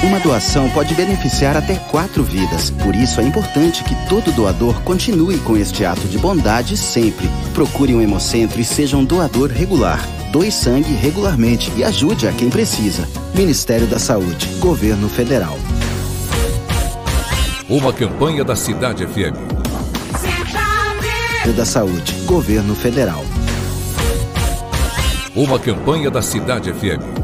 Uma doação pode beneficiar até 4 vidas. Por isso é importante que todo doador continue com este ato de bondade sempre. Procure um Hemocentro e seja um doador regular. Doe sangue regularmente e ajude a quem precisa. Ministério da Saúde, Governo Federal. Uma campanha da Cidade FM. Ministério da Saúde, Governo Federal. Uma campanha da Cidade FM.